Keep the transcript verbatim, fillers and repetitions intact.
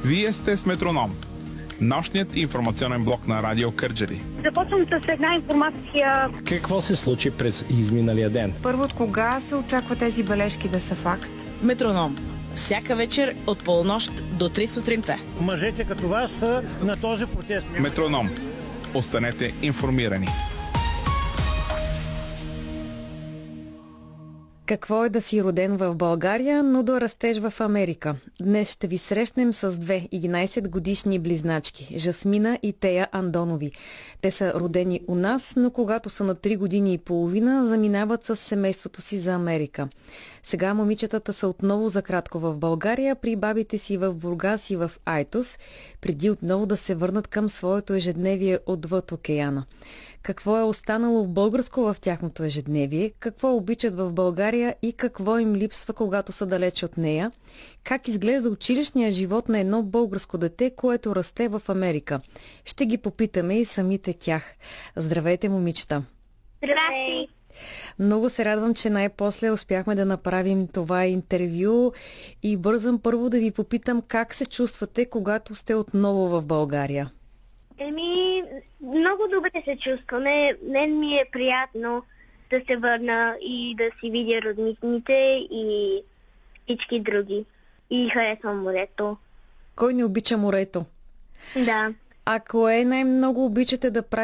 Вие сте с Метроном, нощният информационен блок на Радио Кърджали. Започвам с една информация. Какво се случи през изминалия ден? Първо, от кога се очаква тези бележки да са факт? Метроном. Всяка вечер от полунощ до три сутринта. Мъжете като вас са на този протест. Метроном. Останете информирани. Какво е да си роден в България, но да растеш в Америка? Днес ще ви срещнем с две единайсетгодишни близначки – Жасмина и Тея Андонови. Те са родени у нас, но когато са на три години и половина, заминават с семейството си за Америка. Сега момичетата са отново за кратко в България, при бабите си в Бургас и в Айтос, преди отново да се върнат към своето ежедневие отвъд океана. Какво е останало българско в тяхното ежедневие, какво обичат в България и какво им липсва, когато са далече от нея, как изглежда училищният живот на едно българско дете, което расте в Америка. Ще ги попитаме и самите тях. Здравейте, момичета! Здравей! Много се радвам, че най-после успяхме да направим това интервю и бързам първо да ви попитам как се чувствате, когато сте отново в България. Еми, много добре се чувстваме. Мен ми е приятно да се върна и да си видя роднините и всички други. И харесвам морето. Кой не обича морето? Да. А кое най-много обичате да правите